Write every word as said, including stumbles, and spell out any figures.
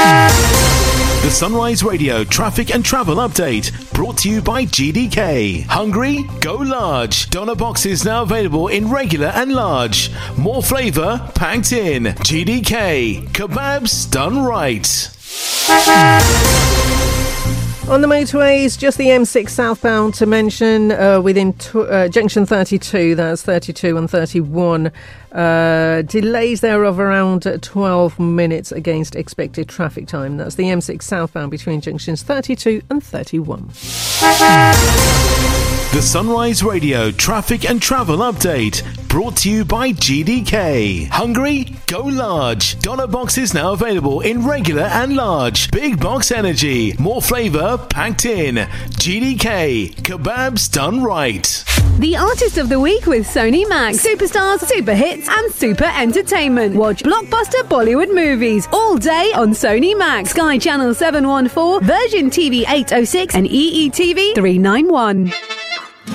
The Sunrise Radio traffic and travel update brought to you by G D K. Hungry? Go large. Doner boxes now available in regular and large. More flavour packed in. G D K. Kebabs done right. On the motorways, just the M six southbound to mention, uh, within t- uh, junction thirty-two, that's thirty-two and thirty-one. Uh, delays there of around twelve minutes against expected traffic time. That's the M six southbound between junctions thirty-two and thirty-one. The Sunrise Radio traffic and travel update brought to you by G D K. Hungry? Go large. Doner boxes now available in regular and large. Big box energy. More flavour packed in. G D K. Kebabs done right. The Artist of the Week with Sony Max. Superstars, super hits and super entertainment. Watch blockbuster Bollywood movies all day on Sony Max. Sky Channel seven one four, Virgin T V eight oh six and E E T V three ninety-one.